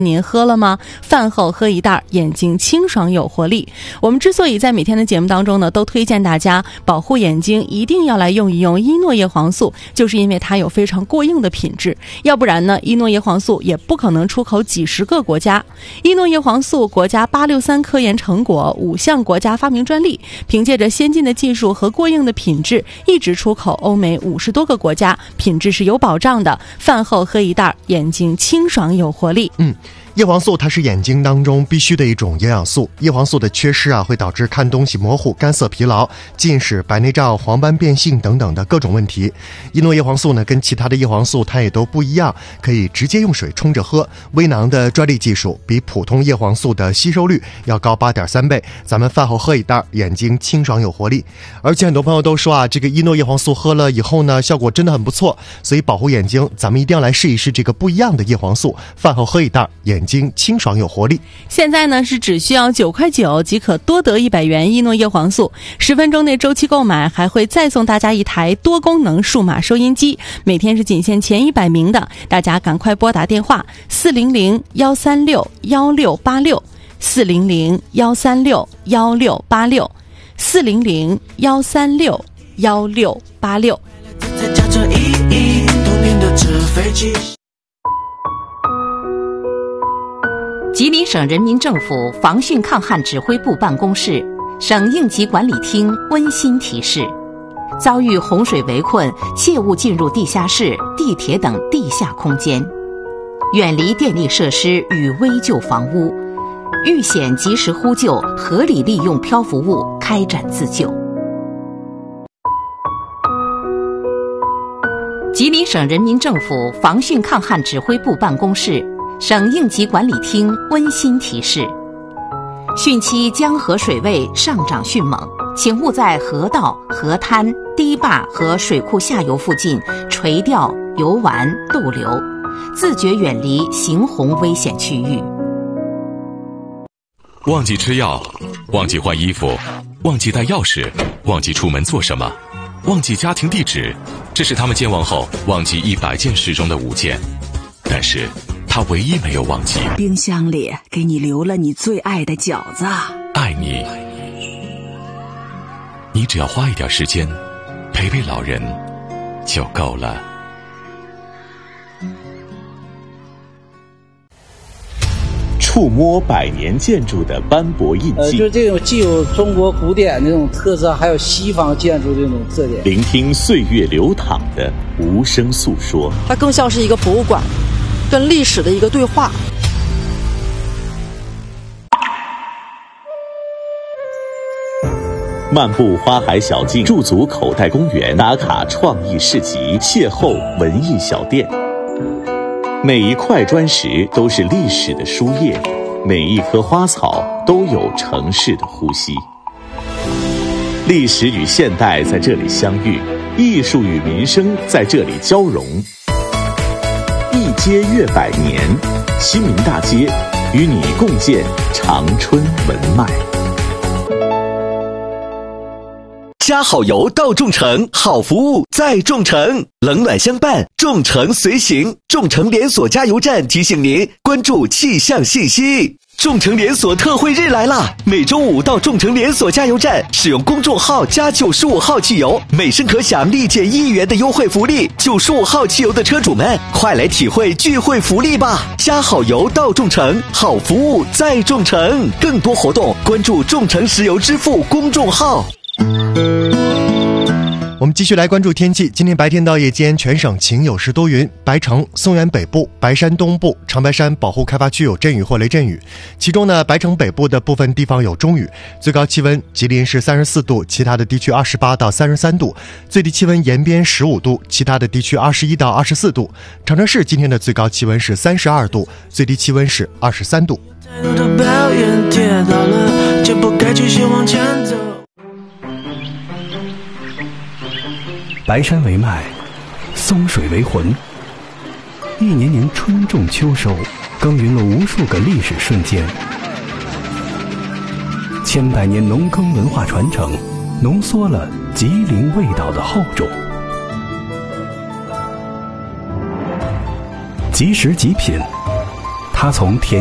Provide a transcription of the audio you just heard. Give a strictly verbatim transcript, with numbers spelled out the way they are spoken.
您喝了吗？饭后喝一袋，眼睛清爽有活力。我们之所以在每天的节目当中呢，都推荐大家保护眼睛，一定要来用一用伊诺叶黄素，就是因为它有非常过硬的品质。要不然呢，伊诺叶黄素也不可能出口几十个国家。伊诺叶黄素国家八六三科研成果，五项国家发明专利，凭借着先进的技术和过硬的品质，一直出口欧美五十多个国家，品质是有保障的。饭后喝一袋，眼睛清爽有活力。 嗯。叶黄素它是眼睛当中必须的一种营养素，叶黄素的缺失啊，会导致看东西模糊、干涩、疲劳、近视、白内障、黄斑变性等等的各种问题。伊诺叶黄素呢，跟其他的叶黄素它也都不一样，可以直接用水冲着喝。微囊的专利技术比普通叶黄素的吸收率要高 八点三倍。咱们饭后喝一袋，眼睛清爽有活力。而且很多朋友都说啊，这个伊诺叶黄素喝了以后呢，效果真的很不错，所以保护眼睛，咱们一定要来试一试这个不一样的叶黄素。饭后喝一袋，眼睛清爽有活力。 现在呢是只需要九块九即可多得一百元伊诺叶黄素，十分钟内周期购买还会再送大家一台多功能数码收音机，每天是仅限前一百名的，大家赶快拨打电话四零零幺三六幺六八六四零零幺三六幺六八六四零零幺三六幺六八六。 吉林省人民政府防汛抗旱指挥部办公室、省应急管理厅温馨提示：遭遇洪水围困，切勿进入地下室、地铁等地下空间，远离电力设施与危旧房屋，遇险及时呼救，合理利用漂浮物开展自救。吉林省人民政府防汛抗旱指挥部办公室、省应急管理厅温馨提示：汛期江河水位上涨迅猛，请勿在河道、河滩、堤坝和水库下游附近垂钓、游玩、逗留，自觉远离行洪危险区域。 忘记吃药，忘记换衣服，忘记带钥匙，忘记出门做什么，忘记家庭地址，这是他们健忘后忘记一百件事中的五件，但是他唯一没有忘记， 冰箱里给你留了你最爱的饺子。 爱你，你只要花一点时间陪陪老人就够了。 触摸百年建筑的斑驳印记， 呃，就是这种既有中国古典那种特色，还有西方建筑这种特点。 聆听岁月流淌的无声诉说， 它更像是一个博物馆，跟历史的一个对话。 漫步花海小径，驻足口袋公园，打卡创意市集，邂逅文艺小店。每一块砖石都是历史的书页，每一棵花草都有城市的呼吸。历史与现代在这里相遇，艺术与民生在这里交融。一街越百年，西明大街与你共建长春文脉。 加好油到众诚，好服务在众诚，冷暖相伴，众诚随行。众诚连锁加油站提醒您关注气象信息。众诚连锁特惠日来啦！每周五到众诚连锁加油站使用公众号加九十五号汽油，每升可享立减一元的优惠福利。九十五号汽油的车主们，快来体会聚会福利吧！加好油到众诚，好服务在众诚。更多活动关注众诚石油支付公众号。 我们继续来关注天气。今天白天到夜间全省晴有时多云，白城、松原北部、白山东部、长白山保护开发区有阵雨或雷阵雨，其中呢，白城北部的部分地方有中雨。最高气温吉林是三十四度，其他的地区二十八到三十三度，最低气温延边十五度，其他的地区二十一到二十四度。长春市今天的最高气温是三十二度，最低气温是二十三度。 白山为脉，松水为魂。一年年春种秋收，耕耘了无数个历史瞬间。千百年农耕文化传承，浓缩了吉林味道的厚重。即食即品， 他从田